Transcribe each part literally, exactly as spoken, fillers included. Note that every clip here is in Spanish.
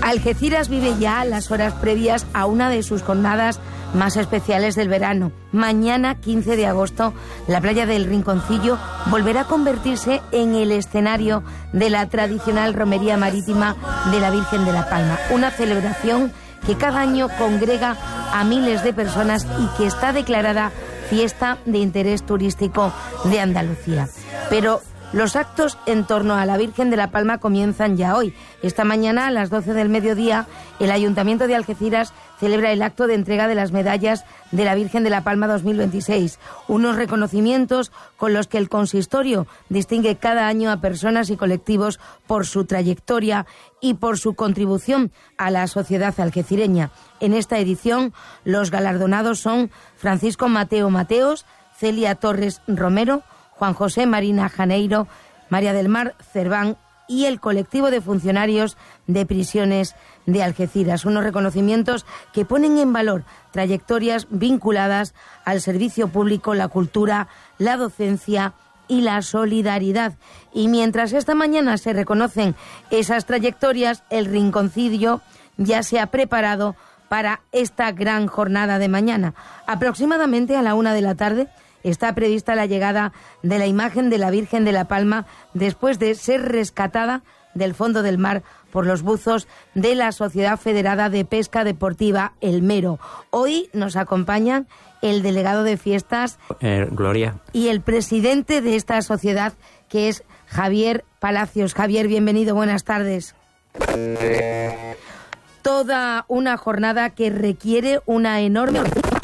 Algeciras vive ya las horas previas a una de sus jornadas más especiales del verano. Mañana, quince de agosto, la playa del Rinconcillo volverá a convertirse en el escenario de la tradicional romería marítima de la Virgen de la Palma, una celebración que cada año congrega a miles de personas y que está declarada fiesta de interés turístico de Andalucía. Pero los actos en torno a la Virgen de la Palma comienzan ya hoy. Esta mañana, a las doce del mediodía, el Ayuntamiento de Algeciras celebra el acto de entrega de las medallas de la Virgen de la Palma dos mil veintiséis, unos reconocimientos con los que el consistorio distingue cada año a personas y colectivos por su trayectoria y por su contribución a la sociedad algecireña. En esta edición, los galardonados son Francisco Mateo Mateos, Celia Torres Romero, Juan José Marina Janeiro, María del Mar Cerván y el colectivo de funcionarios de prisiones de Algeciras. Unos reconocimientos que ponen en valor trayectorias vinculadas al servicio público, la cultura, la docencia y la solidaridad. Y mientras esta mañana se reconocen esas trayectorias, el Rinconcillo ya se ha preparado para esta gran jornada de mañana. Aproximadamente a la una de la tarde está prevista la llegada de la imagen de la Virgen de la Palma después de ser rescatada del fondo del mar por los buzos de la Sociedad Federada de Pesca Deportiva El Mero. Hoy nos acompañan el delegado de fiestas, eh, Gloria, y el presidente de esta sociedad, que es Javier Palacios. Javier, bienvenido, buenas tardes. Eh... Toda una jornada que requiere una enorme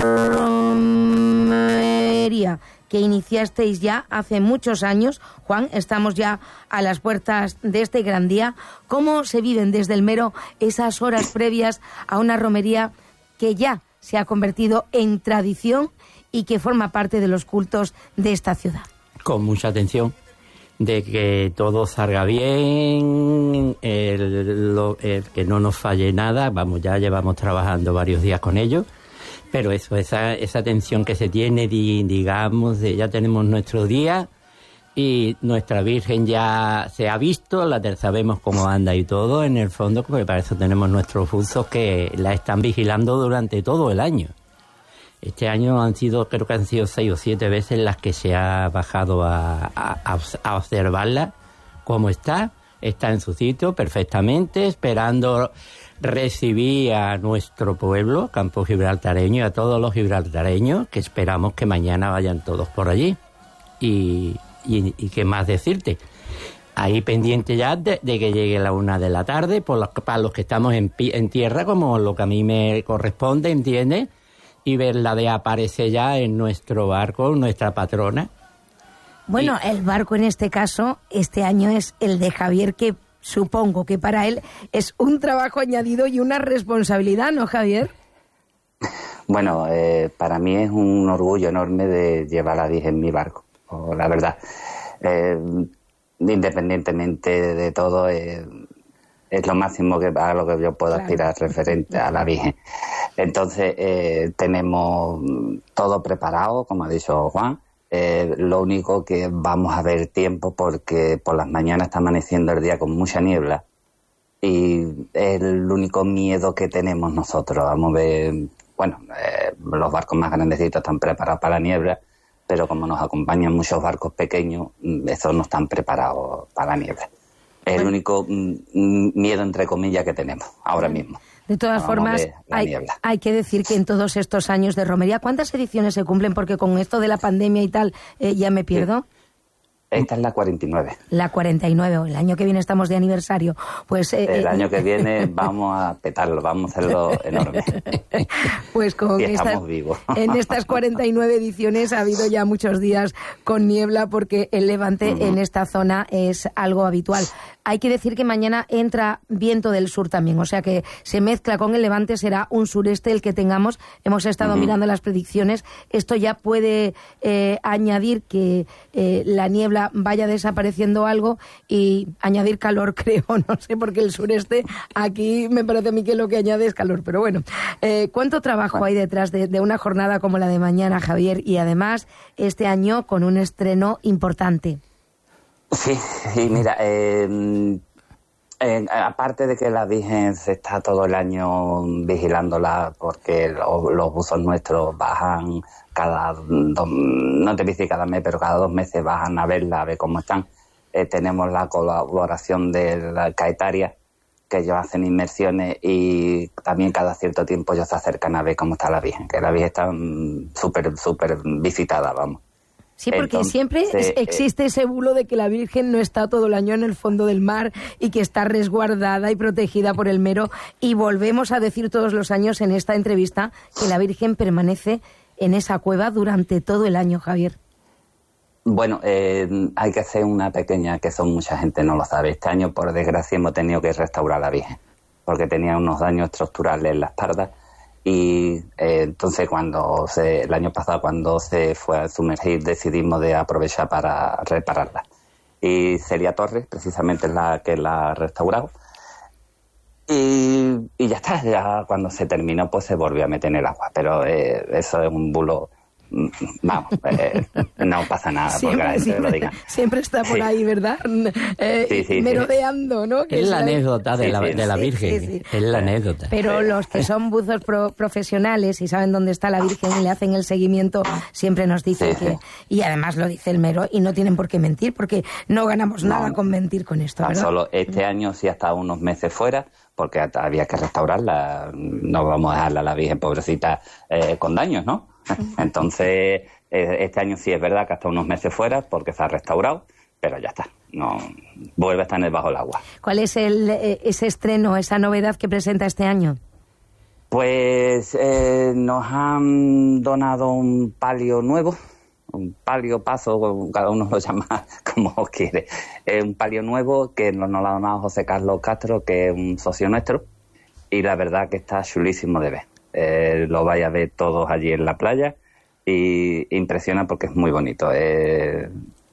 romería que iniciasteis ya hace muchos años. Juan, estamos ya a las puertas de este gran día. ¿Cómo se viven desde el Mero esas horas previas a una romería que ya se ha convertido en tradición y que forma parte de los cultos de esta ciudad? Con mucha atención, de que todo salga bien, el, lo, el que no nos falle nada. Vamos, ya llevamos trabajando varios días con ellos, pero eso, esa, esa tensión que se tiene, di, digamos, de ya tenemos nuestro día y nuestra Virgen ya se ha visto, la sabemos cómo anda y todo, en el fondo, porque para eso tenemos nuestros buzos que la están vigilando durante todo el año. Este año han sido, creo que han sido seis o siete veces las que se ha bajado a, a, a observarla cómo está. Está en su sitio perfectamente, esperando recibir a nuestro pueblo, Campo Gibraltareño, y a todos los gibraltareños, que esperamos que mañana vayan todos por allí. Y, y, y qué más decirte. Ahí pendiente ya de, de que llegue la una de la tarde, por los, para los que estamos en, en tierra, como lo que a mí me corresponde, ¿entiendes? Y verla de aparecer ya en nuestro barco, nuestra patrona. Bueno, y el barco en este caso, este año es el de Javier, que supongo que para él es un trabajo añadido y una responsabilidad, ¿no, Javier? Bueno, eh, para mí es un orgullo enorme de llevar a Virgen en mi barco, oh, la verdad. Eh, independientemente de todo, eh, es lo máximo que a lo que yo puedo claro. aspirar referente a la Virgen. Entonces, eh, tenemos todo preparado, como ha dicho Juan. Eh, lo único que vamos a ver tiempo, porque por las mañanas está amaneciendo el día con mucha niebla. Y es el único miedo que tenemos nosotros. Vamos a ver, bueno, eh, los barcos más grandecitos están preparados para la niebla, pero como nos acompañan muchos barcos pequeños, esos no están preparados para la niebla. Es el único mm, miedo, entre comillas, que tenemos ahora mismo. De todas Vamos formas, hay, hay que decir que en todos estos años de romería, ¿cuántas ediciones se cumplen? Porque con esto de la pandemia y tal, eh, ya me pierdo. Sí. Esta es la cuarenta y nueve. La cuarenta y nueve, el año que viene estamos de aniversario. Pues eh, El eh, año que viene vamos a petarlo, vamos a hacerlo enorme. Pues con y estas, estamos vivos. En estas cuarenta y nueve ediciones ha habido ya muchos días con niebla, porque el levante uh-huh. en esta zona es algo habitual. Hay que decir que mañana entra viento del sur también, o sea que se mezcla con el levante, será un sureste el que tengamos. Hemos estado uh-huh. mirando las predicciones. Esto ya puede eh, añadir que eh, la niebla vaya desapareciendo algo y añadir calor, creo, no sé, porque el sureste aquí me parece a mí que lo que añade es calor, pero bueno. Eh, ¿Cuánto trabajo hay detrás de, de una jornada como la de mañana, Javier? Y además, este año con un estreno importante. Sí, sí, mira, eh, Eh, aparte de que la Virgen se está todo el año vigilándola, porque lo, los buzos nuestros bajan cada dos, no te voy a decir cada mes, pero cada dos meses bajan a verla, a ver cómo están. Eh, tenemos la colaboración de la Caetaria, que ellos hacen inmersiones y también cada cierto tiempo ellos se acercan a ver cómo está la Virgen, que la Virgen está súper, súper visitada, vamos. Sí, porque Entonces, siempre eh, existe ese bulo de que la Virgen no está todo el año en el fondo del mar y que está resguardada y protegida por el Mero, y volvemos a decir todos los años en esta entrevista que la Virgen permanece en esa cueva durante todo el año, Javier. Bueno, eh, hay que hacer una pequeña, que son mucha gente no lo sabe. Este año, por desgracia, hemos tenido que restaurar a la Virgen, porque tenía unos daños estructurales en la espalda. Y eh, entonces cuando se, el año pasado cuando se fue a sumergir decidimos de aprovechar para repararla. Y Celia Torres precisamente es la que la ha restaurado. Y, y ya está, ya cuando se terminó pues se volvió a meter en el agua. Pero eh, eso es un bulo. Vamos, eh, no pasa nada siempre, porque la gente siempre, lo diga. Siempre está por sí. ahí, ¿verdad? Eh, sí, sí, merodeando, sí. ¿no? Que es la es anécdota de, sí, la, sí, de la sí, Virgen, sí, sí. es la anécdota. Pero los que son buzos pro profesionales y saben dónde está la Virgen y le hacen el seguimiento, siempre nos dicen sí, que... sí. Y además lo dice el Mero, y no tienen por qué mentir, porque no ganamos No, nada con mentir con esto, tan ¿verdad? solo este año sí ha estado unos meses fuera, porque había que restaurarla. No vamos a dejarla a la Virgen pobrecita eh, con daños, ¿no? Entonces, eh, este año sí es verdad que ha estado unos meses fuera porque se ha restaurado, pero ya está, no vuelve a estar en el bajo el agua. ¿Cuál es el, eh, ese estreno, esa novedad que presenta este año? Pues eh, nos han donado un palio nuevo, un palio paso, cada uno lo llama como quiere. Es un palio nuevo que nos lo ha donado José Carlos Castro, que es un socio nuestro, y la verdad que está chulísimo de ver. Eh, lo vais a ver todos allí en la playa y impresiona porque es muy bonito. Eh,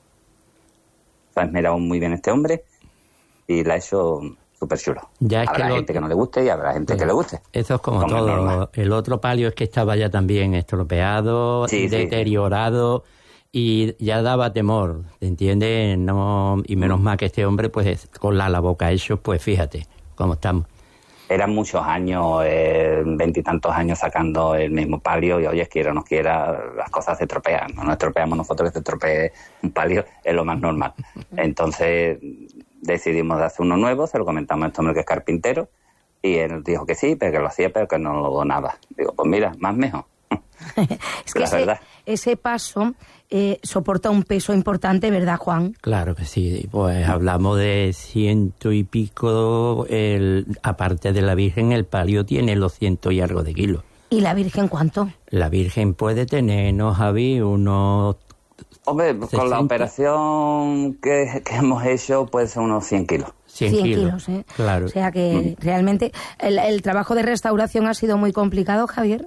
se ha esmerado muy bien este hombre y la ha hecho súper chulo. Ya es habrá que gente lo... que no le guste y habrá gente sí. que le guste. Eso es como, como todo. normal. El otro palio es que estaba ya también estropeado, sí, deteriorado, sí. Y ya daba temor, ¿entiendes? No, y menos mal que este hombre, pues con la, la boca hecho, pues fíjate cómo estamos. Eran muchos años, veintitantos eh, años sacando el mismo palio y, oye, quiera o no quiera, las cosas se estropean. No nos estropeamos nosotros, que se estropee un palio es lo más normal. Entonces decidimos de hacer uno nuevo, se lo comentamos a este hombre que es carpintero y él dijo que sí, pero que lo hacía, pero que no lo donaba. Digo, pues mira, más mejor. Es que la ese, verdad. ese paso eh, soporta un peso importante, ¿verdad, Juan? Claro que sí, pues hablamos de ciento y pico, el, aparte de la Virgen, el palio tiene los ciento y algo de kilos. ¿Y la Virgen cuánto? La Virgen puede tener, ¿no, Javi? Unos... Hombre, sesenta. Con la operación que, que hemos hecho puede ser unos cien kilos. cien, cien kilos, kilos, ¿eh? Claro. O sea que mm. realmente el, el trabajo de restauración ha sido muy complicado, Javier.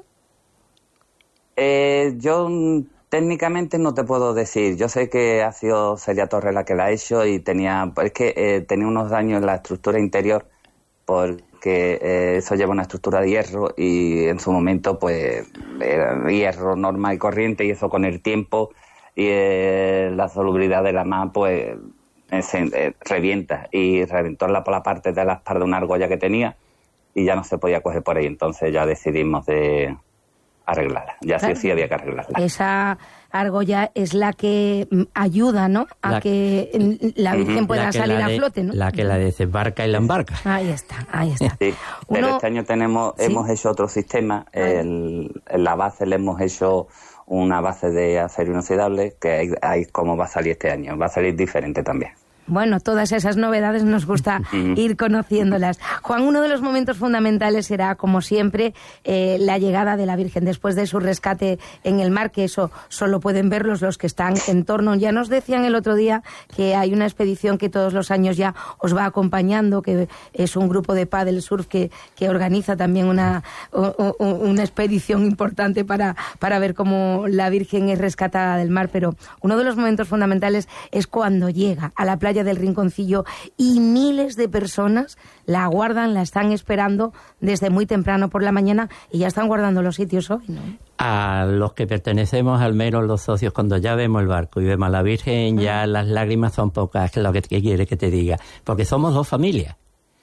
Eh, yo técnicamente no te puedo decir. Yo sé que ha sido Celia Torres la que la ha hecho y tenía, es que eh, tenía unos daños en la estructura interior porque eh, eso lleva una estructura de hierro y en su momento pues era hierro normal y corriente y eso con el tiempo y eh, la solubilidad de la mar pues eh, se eh, revienta y reventó la, por la parte de la espalda una argolla que tenía y ya no se podía coger por ahí. Entonces ya decidimos de arreglarla. Ya sí o sí había que arreglarla. Esa argolla es la que ayuda, ¿no? A La, que la Virgen uh-huh. pueda la salir de, a flote, ¿no? La que la desembarca y la embarca. Ahí está, ahí está. Sí, pero Uno... este año tenemos, ¿sí? hemos hecho otro sistema. El, en la base le hemos hecho una base de acero inoxidable que hay, hay como va a salir este año. Va a salir diferente también. Bueno, todas esas novedades nos gusta ir conociéndolas. Juan, uno de los momentos fundamentales será, como siempre, eh, la llegada de la Virgen después de su rescate en el mar, que eso solo pueden verlos los que están en torno. Ya nos decían el otro día que hay una expedición que todos los años ya os va acompañando, que es un grupo de paddle surf que, que organiza también una, una expedición importante para, para ver cómo la Virgen es rescatada del mar. Pero uno de los momentos fundamentales es cuando llega a la playa del Rinconcillo y miles de personas la aguardan, la están esperando desde muy temprano por la mañana y ya están guardando los sitios hoy, ¿no? A los que pertenecemos al Mero, los socios, cuando ya vemos el barco y vemos a la Virgen, ya las lágrimas son pocas, que es lo que quiere que te diga, porque somos dos familias.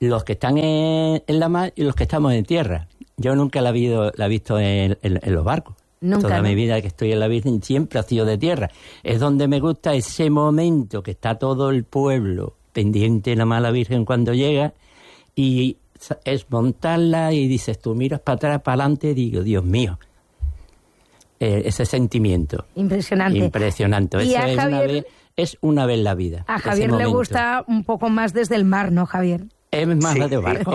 los que están en, en la mar y los que estamos en tierra. Yo nunca la he visto, la he visto en, en, en los barcos. Nunca, Toda ¿no? mi vida que estoy en la Virgen siempre ha sido de tierra. Es donde me gusta ese momento que está todo el pueblo pendiente nada más a la Virgen cuando llega, y es montarla y dices, tú miras para atrás, para adelante, y digo, Dios mío, eh, ese sentimiento. Impresionante. Impresionante. Y Eso a es, Javier, una vez, es una vez en la vida. A ese Javier le momento. gusta un poco más desde el mar, ¿no, Javier? Es más Sí. de barco.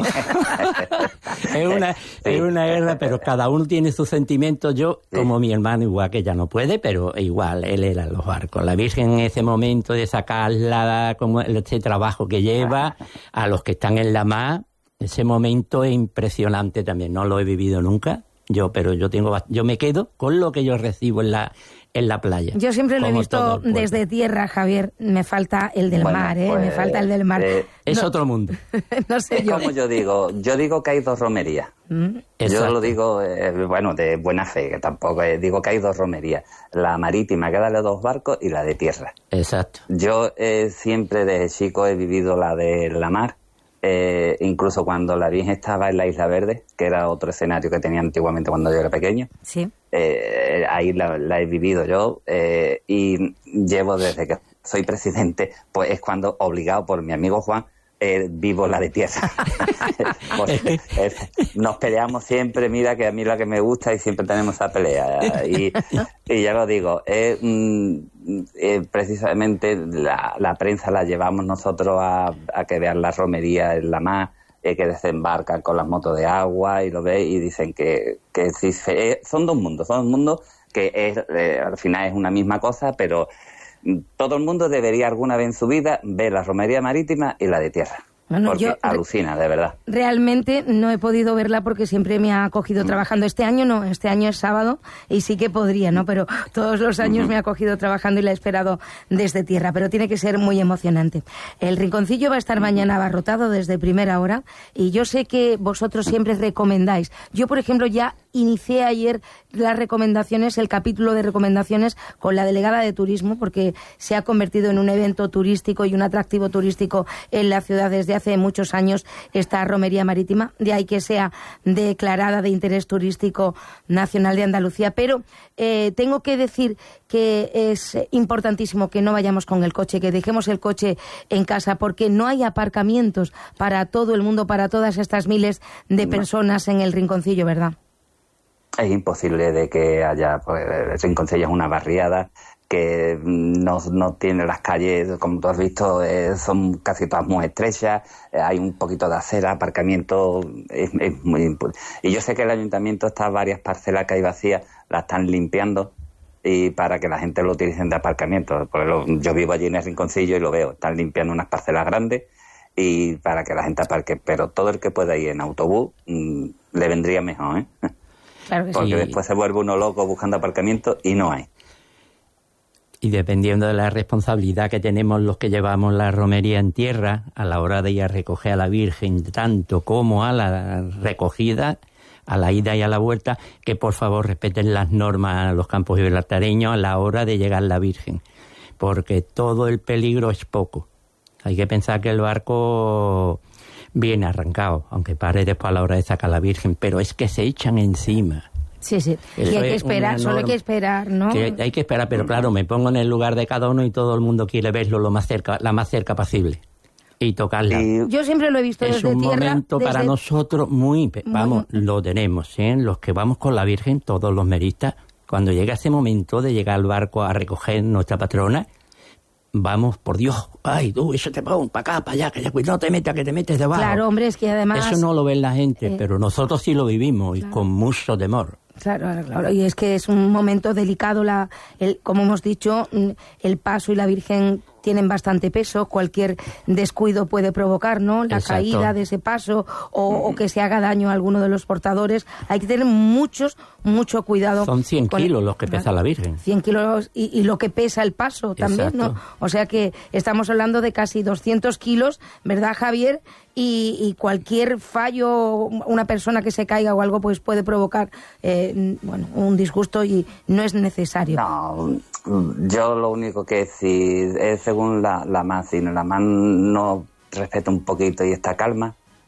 es, una, Sí. es una guerra, pero cada uno tiene sus sentimientos. Yo, Sí. como mi hermano, igual que ya no puede, pero igual, él era en los barcos. La Virgen en ese momento de sacarla, como ese trabajo que lleva, a los que están en la mar, ese momento es impresionante también. No lo he vivido nunca, yo, pero yo tengo, bast- yo me quedo con lo que yo recibo en la en la playa. Yo siempre lo he como visto todo el pueblo. desde tierra, Javier. Me falta el del Bueno, mar, ¿eh? pues, Me falta el del mar. eh, Es No- otro mundo. no sé Es yo. como yo digo, yo digo que hay dos romerías. Yo Exacto. lo digo, eh, bueno, de buena fe, que tampoco eh, digo que hay dos romerías. La marítima, que da de dos barcos, y la de tierra. Exacto. Yo eh, siempre desde chico he vivido la de la mar, eh, incluso cuando la Virgen estaba en la Isla Verde, que era otro escenario que tenía antiguamente cuando yo era pequeño. Sí. Eh, ahí la, la he vivido yo, eh, y llevo desde que soy presidente, pues es cuando, obligado por mi amigo Juan, eh, vivo la de tierra. Pues, eh, nos peleamos siempre, mira que a mí la que me gusta, y siempre tenemos esa pelea. Y, y ya lo digo, eh, mm, eh, precisamente la, la prensa la llevamos nosotros a, a que vean la romería en la mar, eh, que desembarcan con las motos de agua y lo ve y dicen que, que sí, se- eh, son dos mundos, son dos mundos que es, eh, al final es una misma cosa, pero mm, todo el mundo debería alguna vez en su vida ver la romería marítima y la de tierra. Bueno, porque yo- alucina, de verdad. Realmente no he podido verla porque siempre me ha cogido trabajando. Este año no, este año es sábado y sí que podría, ¿no? Pero todos los años me ha cogido trabajando y la he esperado desde tierra, pero tiene que ser muy emocionante. El Rinconcillo va a estar mañana abarrotado desde primera hora y yo sé que vosotros siempre recomendáis. Yo, por ejemplo, ya inicié ayer las recomendaciones, el capítulo de recomendaciones con la delegada de turismo, porque se ha convertido en un evento turístico y un atractivo turístico en la ciudad desde hace muchos años, esta romería marítima, de ahí que sea declarada de interés turístico nacional de Andalucía. Pero eh, tengo que decir que es importantísimo que no vayamos con el coche, que dejemos el coche en casa, porque no hay aparcamientos para todo el mundo, para todas estas miles de personas en el Rinconcillo, ¿verdad? Es imposible de que haya, pues, el Rinconcillo es una barriada que no, no tiene las calles, como tú has visto, eh, son casi todas muy estrechas, eh, hay un poquito de acera, aparcamiento, es, es muy impu- y yo sé que el ayuntamiento, estas varias parcelas que hay vacías, las están limpiando y para que la gente lo utilicen de aparcamiento, porque lo- yo vivo allí en el Rinconcillo y lo veo, están limpiando unas parcelas grandes y para que la gente aparque, pero todo el que pueda ir en autobús mm, le vendría mejor, ¿eh? Claro que sí. Porque Sí. después se vuelve uno loco buscando aparcamiento y no hay. Y dependiendo de la responsabilidad que tenemos los que llevamos la romería en tierra, a la hora de ir a recoger a la Virgen, tanto como a la recogida, a la ida y a la vuelta, que por favor respeten las normas a los campos gibraltareños a la hora de llegar la Virgen, porque todo el peligro es poco. Hay que pensar que el barco viene arrancado, aunque pare después a la hora de sacar a la Virgen, pero es que se echan encima. Sí, sí. Y Eso hay que es esperar, una solo hay norma que esperar, ¿no? Que hay que esperar, pero claro, me pongo en el lugar de cada uno y todo el mundo quiere verlo lo más cerca, la más cerca posible y tocarla. Y Yo siempre lo he visto Es desde un tierra. momento para desde- nosotros muy, pe- vamos, lo tenemos, ¿eh? Los que vamos con la Virgen, todos los meristas, cuando llega ese momento de llegar al barco a recoger nuestra patrona, vamos, por Dios, ay, tú, eso te pongo para acá, para allá, que ya, cuidado, no te metas, que te metes debajo. Claro, hombre, es que además... Eso no lo ve la gente, eh, pero nosotros sí lo vivimos y con mucho temor. Claro, claro, claro. Y es que es un momento delicado, la, el, como hemos dicho, mm, el paso y la Virgen tienen bastante peso, cualquier descuido puede provocar, ¿no? La Exacto. caída de ese paso o, o que se haga daño a alguno de los portadores. Hay que tener muchos, mucho cuidado. Son cien con- kilos los que pesa la Virgen. cien kilos y, y lo que pesa el paso también, Exacto. ¿no? O sea que estamos hablando de casi doscientos kilos, ¿verdad, Javier? Y, y cualquier fallo, una persona que se caiga o algo, pues puede provocar, eh, bueno, un disgusto y no es necesario. no, yo lo único que si es según la, la M A, si la M A no respeta un poquito y está calma,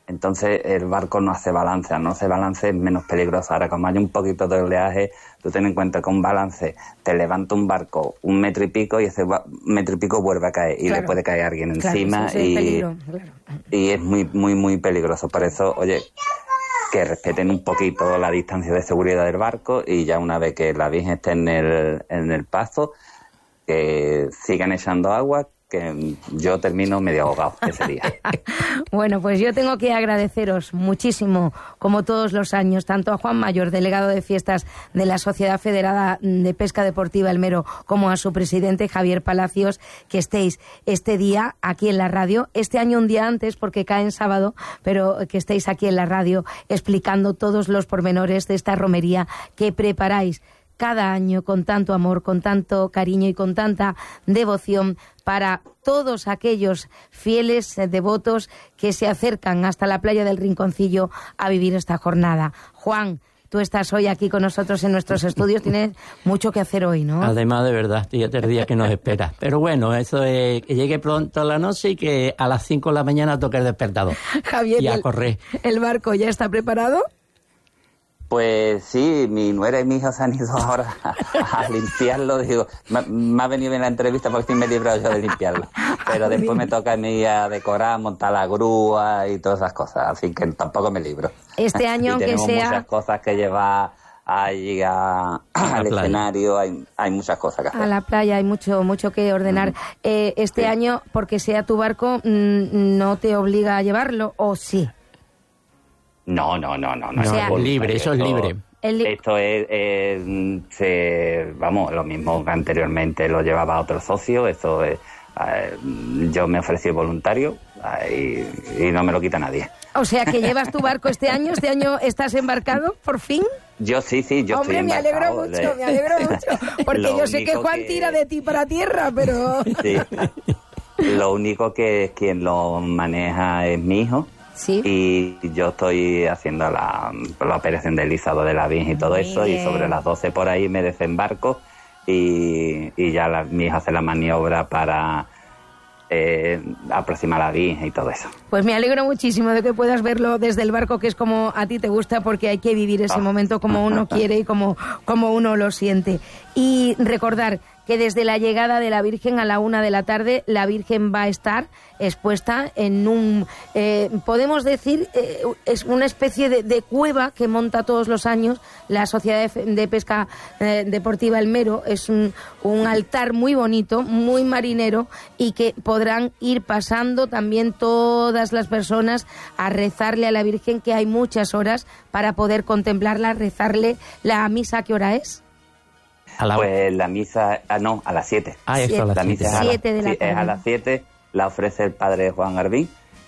entonces el barco no hace balance, al no hace balance es menos peligroso. Ahora, como hay un poquito de oleaje, tú ten en cuenta que un balance te levanta un barco un metro y pico y ese metro y pico vuelve a caer y claro, le puede caer alguien claro, encima sí, sí, y, peligro, claro. y es muy, muy, muy peligroso. Por eso, oye, que respeten un poquito la distancia de seguridad del barco y ya una vez que la Virgen esté en el, en el paso, que sigan echando agua, que yo termino medio ahogado ese día. Bueno, pues yo tengo que agradeceros muchísimo, como todos los años, tanto a Juan Mayor, delegado de fiestas de la Sociedad Federada de Pesca Deportiva El Mero, como a su presidente Javier Palacios, que estéis este día aquí en la radio, este año un día antes porque cae en sábado, pero que estéis aquí en la radio explicando todos los pormenores de esta romería que preparáis cada año con tanto amor, con tanto cariño y con tanta devoción para todos aquellos fieles eh, devotos que se acercan hasta la playa del Rinconcillo a vivir esta jornada. Juan, tú estás hoy aquí con nosotros en nuestros estudios, tienes mucho que hacer hoy, ¿no? Además, de verdad, este es el día que nos espera. Pero bueno, eso es que llegue pronto a la noche y que a las cinco de la mañana toque el despertador. Javier, y a el, correr. ¿El barco ya está preparado? Pues sí, mi nuera y mi hijo se han ido ahora a, a limpiarlo. Digo, me, me ha venido bien la entrevista porque estoy me he librado yo de limpiarlo. Pero después me toca a mí a decorar, montar la grúa y todas esas cosas. Así que tampoco me libro. Este año, aunque tenemos sea... muchas cosas que llevar allí a, al escenario. Hay, hay muchas cosas que hacer. A la playa hay mucho, mucho que ordenar. Mm. Eh, este sí. año, porque sea tu barco, ¿no te obliga a llevarlo o sí? No, no, no, no. no, no es es libre, eso es libre. El... Esto es, eh, se, vamos, lo mismo que anteriormente lo llevaba otro socio. Esto es, eh, yo me ofrecí voluntario eh, y, y no me lo quita nadie. O sea, que llevas tu barco este año. ¿Este año estás embarcado, por fin? Yo sí, sí, yo Hombre, estoy embarcado. Hombre, me alegro mucho, me alegro mucho. Porque yo sé que Juan que... tira de ti para tierra, pero... Sí. Lo único que quien lo maneja es mi hijo. Sí. Y yo estoy haciendo la, la operación del izado de la Virgen y todo Muy eso, bien. Y sobre las doce por ahí me desembarco y, y ya la, mi hija hace la maniobra para eh, aproximar a la Virgen y todo eso. Pues me alegro muchísimo de que puedas verlo desde el barco, que es como a ti te gusta, porque hay que vivir ese oh. momento como uno quiere y como, como uno lo siente. Y recordar que desde la llegada de la Virgen a la una de la tarde, la Virgen va a estar expuesta en un, eh, podemos decir, eh, es una especie de, de cueva que monta todos los años la Sociedad de, de Pesca eh, Deportiva El Mero. Es un, un altar muy bonito, muy marinero, y que podrán ir pasando también todas las personas a rezarle a la Virgen, que hay muchas horas para poder contemplarla, rezarle. ¿La misa a qué hora es? A la... Pues la misa, ah, no, a las siete. Ah, eso, a las la misa es a, siete de la sí, es a las siete, la ofrece el padre Juan Garbín,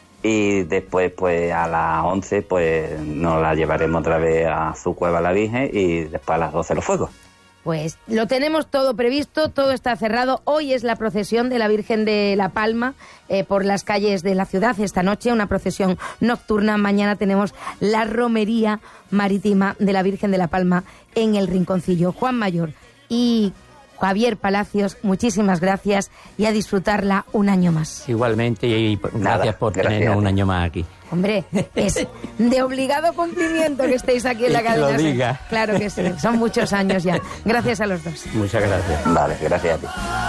y después pues a las once pues nos la llevaremos otra vez a su cueva la Virgen y después a las doce los fuegos. Pues lo tenemos todo previsto, todo está cerrado. Hoy es la procesión de la Virgen de La Palma eh, por las calles de la ciudad. Esta noche una procesión nocturna. Mañana tenemos la romería marítima de la Virgen de La Palma en el Rinconcillo. Juan Mayor y Javier Palacios, muchísimas gracias y a disfrutarla un año más. Igualmente, y gracias Nada, por gracias. tenernos un año más aquí. Hombre, es de obligado cumplimiento que estéis aquí en la cadena. Lo diga. Claro que sí, son muchos años ya. Gracias a los dos. Muchas gracias. Vale, gracias a ti.